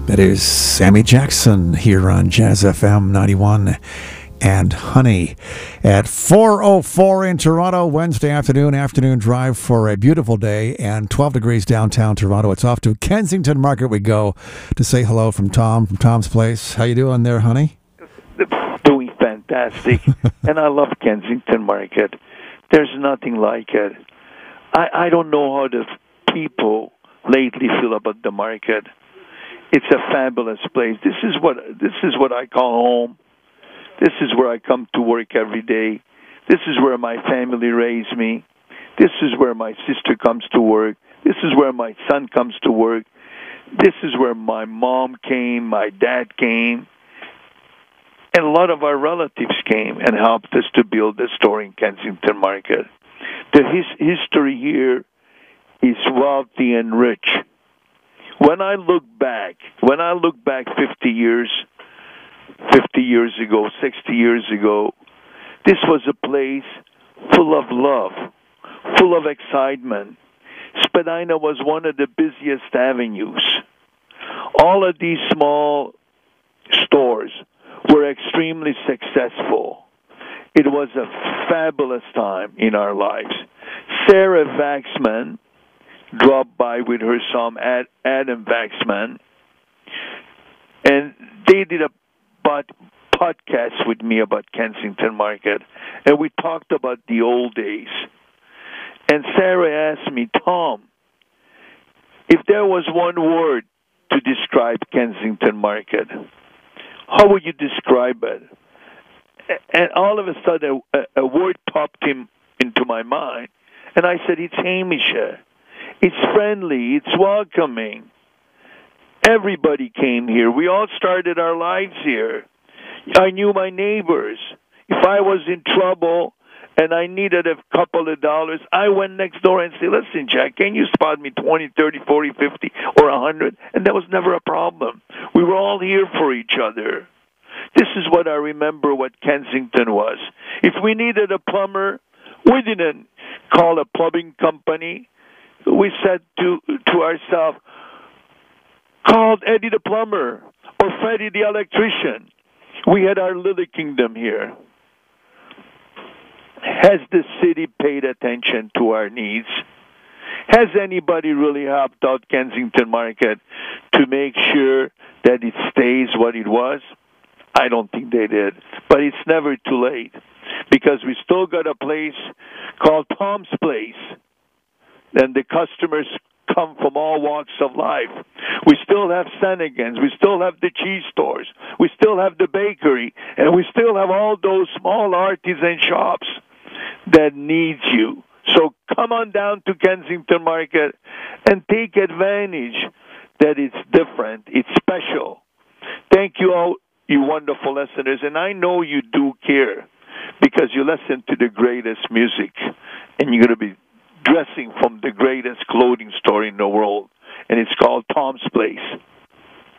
That is Sammy Jackson here on Jazz FM 91 and Honey at 4:04 in Toronto, Wednesday afternoon drive for a beautiful day and 12 degrees downtown Toronto. It's off to Kensington Market we go to say hello from Tom from Tom's Place. How you doing there, honey? Doing fantastic. And I love Kensington Market. There's nothing like it. I don't know how the people lately feel about the market. It's a fabulous place. This is what I call home. This is where I come to work every day. This is where my family raised me. This is where my sister comes to work. This is where my son comes to work. This is where my mom came, my dad came, and a lot of our relatives came and helped us to build the store in Kensington Market. The history here is wealthy and rich. When I look back 50 years ago, 60 years ago, this was a place full of love, full of excitement. Spadina was one of the busiest avenues. All of these small stores were extremely successful. It was a fabulous time in our lives. Sarah Waxman dropped by with her son, Adam Waxman, and they did a podcast with me about Kensington Market, and we talked about the old days. And Sarah asked me, Tom, if there was one word to describe Kensington Market, how would you describe it? And all of a sudden, a word popped into my mind, and I said, it's Hamish. It's friendly. It's welcoming. Everybody came here. We all started our lives here. I knew my neighbors. If I was in trouble and I needed a couple of dollars, I went next door and said, listen, Jack, can you spot me 20, 30, 40, 50, or 100? And that was never a problem. We were all here for each other. This is what I remember what Kensington was. If we needed a plumber, we didn't call a plumbing company. We said to ourselves, called Eddie the plumber or Freddie the electrician. We had our little kingdom here. Has the city paid attention to our needs? Has anybody really helped out Kensington Market to make sure that it stays what it was? I don't think they did. But it's never too late, because we still got a place called Tom's Place, and the customers come from all walks of life. We still have Sennigan's. We still have the cheese stores. We still have the bakery. And we still have all those small artisan shops that need you. So come on down to Kensington Market and take advantage that it's different. It's special. Thank you all, you wonderful listeners. And I know you do care, because you listen to the greatest music, and you're going to be dressing from the greatest clothing store in the world, and it's called Tom's Place.